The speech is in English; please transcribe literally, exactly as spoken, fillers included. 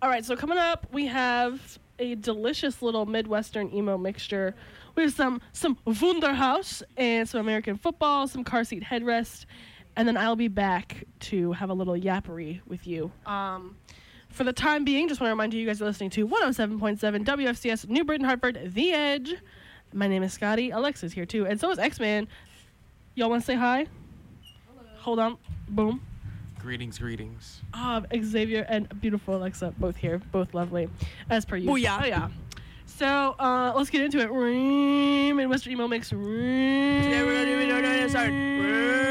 All right, so coming up, we have a delicious little Midwestern emo mixture. We have some some Wunderhaus and some American football, some car seat headrest, and then I'll be back to have a little yappery with you. Um, for the time being, just want to remind you, you guys are listening to one oh seven point seven W F C S New Britain Hartford, The Edge. My name is Scotty. Alexa's here too, and so is X-Man. Y'all want to say hi? Hello. Hold on. Boom. Greetings, greetings. Ah, Xavier and beautiful Alexa, both here, both lovely, as per usual. Booyah. Oh, yeah. So, uh, let's get into it. Midwestern Emo Mix. Today we're going to do it.